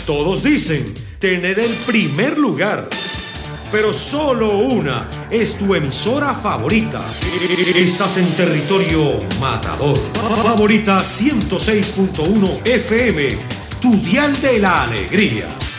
Todos dicen tener el primer lugar, pero solo una es tu emisora favorita. Estás en territorio matador. Favorita 106.1 FM, tu dial de la alegría.